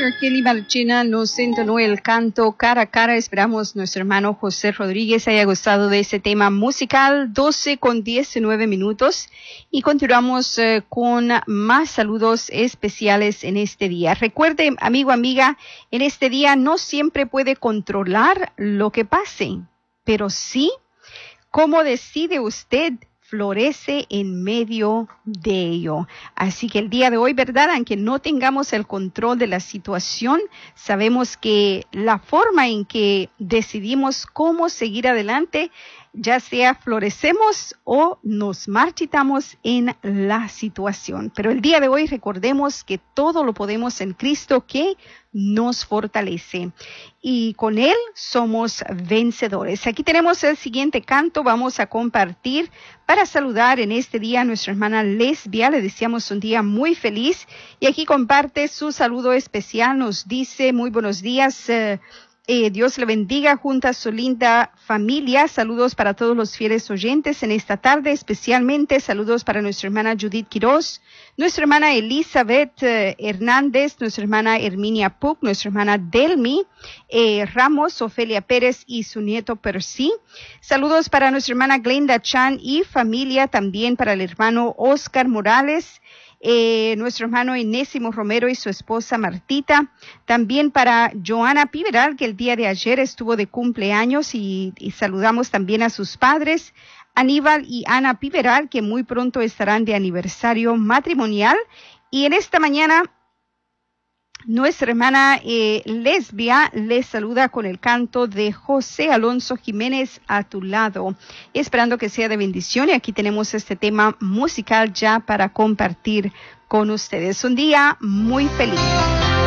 Kelly Marchena nos entonó el canto Cara a Cara. Esperamos nuestro hermano José Rodríguez haya gustado de ese tema musical. 12:19 y continuamos con más saludos especiales en este día. Recuerde, amigo, amiga, en este día no siempre puede controlar lo que pase, pero sí cómo decide usted florece en medio de ello. Así que el día de hoy, ¿verdad? Aunque no tengamos el control de la situación, sabemos que la forma en que decidimos cómo seguir adelante, ya sea florecemos o nos marchitamos en la situación. Pero el día de hoy recordemos que todo lo podemos en Cristo que nos fortalece. Y con Él somos vencedores. Aquí tenemos el siguiente canto. Vamos a compartir para saludar en este día a nuestra hermana Lesbia. Le deseamos un día muy feliz. Y aquí comparte su saludo especial. Nos dice muy buenos días. Dios le bendiga junto a su linda familia. Saludos para todos los fieles oyentes en esta tarde, especialmente saludos para nuestra hermana Judith Quiroz, nuestra hermana Elizabeth Hernández, nuestra hermana Herminia Puc, nuestra hermana Delmi Ramos, Ofelia Pérez y su nieto Percy. Saludos para nuestra hermana Glenda Chan y familia, también para el hermano Oscar Morales, nuestro hermano Inésimo Romero y su esposa Martita, también para Joana Piveral, que el día de ayer estuvo de cumpleaños, y saludamos también a sus padres, Aníbal y Ana Piveral, que muy pronto estarán de aniversario matrimonial. Y en esta mañana nuestra hermana Lesbia les saluda con el canto de José Alonso Jiménez, A tu lado, esperando que sea de bendición. Y aquí tenemos este tema musical ya para compartir con ustedes. Un día muy feliz.